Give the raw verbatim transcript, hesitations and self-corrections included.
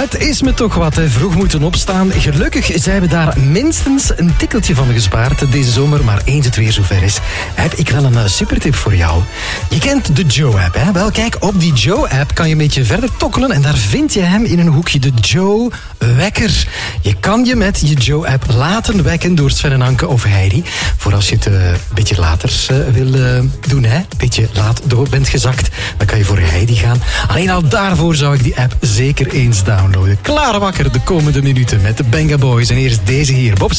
Het is me toch wat, hè. Vroeg moeten opstaan. Gelukkig zijn we daar minstens een tikkeltje van gespaard deze zomer, maar eens het weer zover is, heb ik wel een uh, supertip voor jou. Je kent de Joe-app, hè? Wel, kijk, op die Joe-app kan je een beetje verder tokkelen en daar vind je hem in een hoekje, de Joe-wekker. Je kan je met je Joe-app laten wekken door Sven en Anke of Heidi. Voor als je het uh, een beetje later uh, wil uh, doen, hè? Een beetje laat door bent gezakt, dan kan je voor Heidi gaan. Alleen al daarvoor zou ik die app zeker eens downloaden. Klaar wakker de komende minuten met de Benga Boys. En eerst deze hier, Bob